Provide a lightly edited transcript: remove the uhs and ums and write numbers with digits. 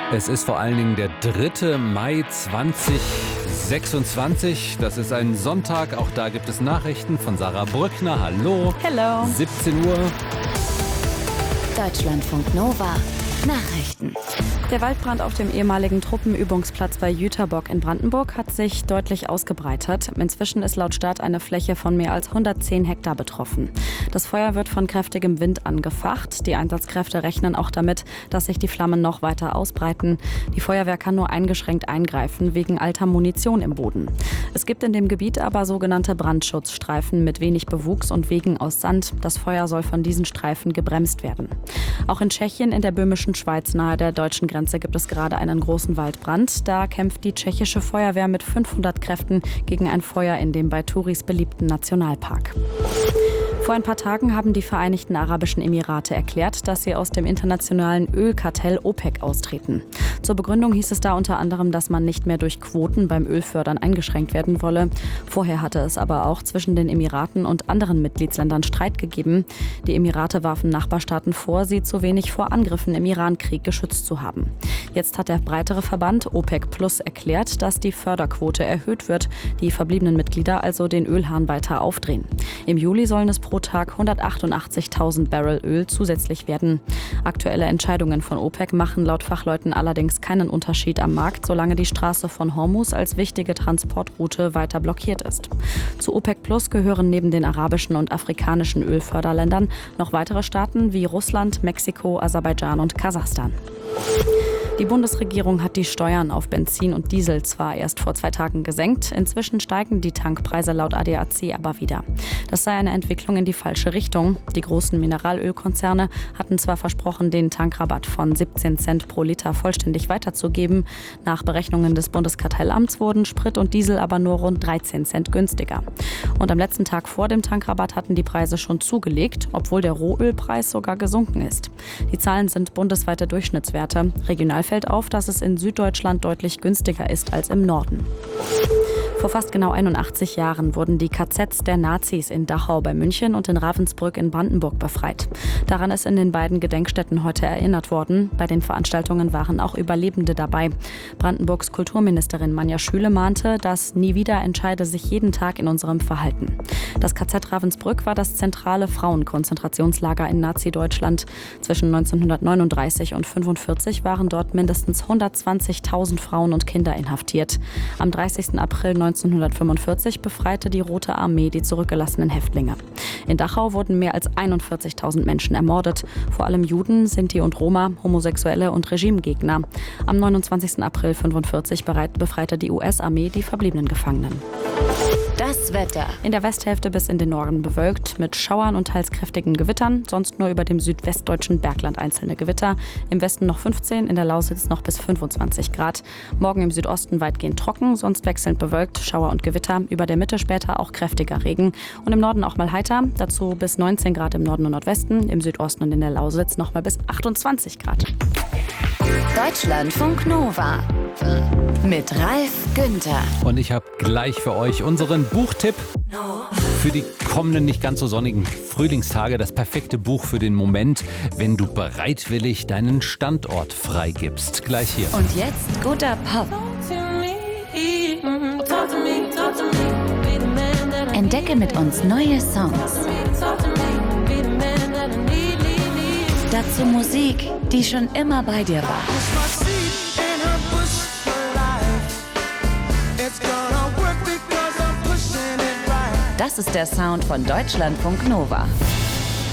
Es ist vor allen Dingen der 3. Mai 2026. Das ist ein Sonntag. Auch da gibt es Nachrichten von Sarah Brückner. Hallo. Hello. 17 Uhr. Deutschlandfunk Nova. Nachrichten. Der Waldbrand auf dem ehemaligen Truppenübungsplatz bei Jüterbock in Brandenburg hat sich deutlich ausgebreitet. Inzwischen ist laut Stadt eine Fläche von mehr als 110 Hektar betroffen. Das Feuer wird von kräftigem Wind angefacht. Die Einsatzkräfte rechnen auch damit, dass sich die Flammen noch weiter ausbreiten. Die Feuerwehr kann nur eingeschränkt eingreifen, wegen alter Munition im Boden. Es gibt in dem Gebiet aber sogenannte Brandschutzstreifen mit wenig Bewuchs und Wegen aus Sand. Das Feuer soll von diesen Streifen gebremst werden. Auch in Tschechien, in der böhmischen Schweiz nahe der deutschen Grenze, gibt es gerade einen großen Waldbrand. Da kämpft die tschechische Feuerwehr mit 500 Kräften gegen ein Feuer in dem bei Touris beliebten Nationalpark. Vor ein paar Tagen haben die Vereinigten Arabischen Emirate erklärt, dass sie aus dem internationalen Ölkartell OPEC austreten. Zur Begründung hieß es da unter anderem, dass man nicht mehr durch Quoten beim Ölfördern eingeschränkt werden wolle. Vorher hatte es aber auch zwischen den Emiraten und anderen Mitgliedsländern Streit gegeben. Die Emirate warfen Nachbarstaaten vor, sie zu wenig vor Angriffen im Irankrieg geschützt zu haben. Jetzt hat der breitere Verband OPEC Plus erklärt, dass die Förderquote erhöht wird, die verbliebenen Mitglieder also den Ölhahn weiter aufdrehen. Im Juli sollen es pro Tag 188.000 Barrel Öl zusätzlich werden. Aktuelle Entscheidungen von OPEC machen laut Fachleuten allerdings keinen Unterschied am Markt, solange die Straße von Hormuz als wichtige Transportroute weiter blockiert ist. Zu OPEC Plus gehören neben den arabischen und afrikanischen Ölförderländern noch weitere Staaten wie Russland, Mexiko, Aserbaidschan und Kasachstan. Die Bundesregierung hat die Steuern auf Benzin und Diesel zwar erst vor 2 Tagen gesenkt, inzwischen steigen die Tankpreise laut ADAC aber wieder. Das sei eine Entwicklung in die falsche Richtung. Die großen Mineralölkonzerne hatten zwar versprochen, den Tankrabatt von 17 Cent pro Liter vollständig weiterzugeben. Nach Berechnungen des Bundeskartellamts wurden Sprit und Diesel aber nur rund 13 Cent günstiger. Und am letzten Tag vor dem Tankrabatt hatten die Preise schon zugelegt, obwohl der Rohölpreis sogar gesunken ist. Die Zahlen sind bundesweite Durchschnittswerte. Regional fällt auf, dass es in Süddeutschland deutlich günstiger ist als im Norden. Vor fast genau 81 Jahren wurden die KZs der Nazis in Dachau bei München und in Ravensbrück in Brandenburg befreit. Daran ist in den beiden Gedenkstätten heute erinnert worden. Bei den Veranstaltungen waren auch Überlebende dabei. Brandenburgs Kulturministerin Manja Schüle mahnte, dass nie wieder entscheide sich jeden Tag in unserem Verhalten. Das KZ Ravensbrück war das zentrale Frauenkonzentrationslager in Nazi-Deutschland. Zwischen 1939 und 1945 waren dort mindestens 120.000 Frauen und Kinder inhaftiert. Am 30. April 1945 befreite die Rote Armee die zurückgelassenen Häftlinge. In Dachau wurden mehr als 41.000 Menschen ermordet. Vor allem Juden, Sinti und Roma, Homosexuelle und Regimegegner. Am 29. April 1945 befreite die US-Armee die verbliebenen Gefangenen. Das Wetter. In der Westhälfte bis in den Norden bewölkt, mit Schauern und teils kräftigen Gewittern. Sonst nur über dem südwestdeutschen Bergland einzelne Gewitter. Im Westen noch 15, in der Lausitz noch bis 25 Grad. Morgen im Südosten weitgehend trocken, sonst wechselnd bewölkt, Schauer und Gewitter. Über der Mitte später auch kräftiger Regen. Und im Norden auch mal heiter. Dazu bis 19 Grad im Norden und Nordwesten. Im Südosten und in der Lausitz noch mal bis 28 Grad. Deutschlandfunk Nova. Mit Ralf Günther. Und ich habe gleich für euch unseren Buchtipp für die kommenden nicht ganz so sonnigen Frühlingstage. Das perfekte Buch für den Moment, wenn du bereitwillig deinen Standort freigibst. Gleich hier. Und jetzt guter Pop. Entdecke mit uns neue Songs. Dazu Musik, die schon immer bei dir war. Das ist der Sound von Deutschlandfunk Nova.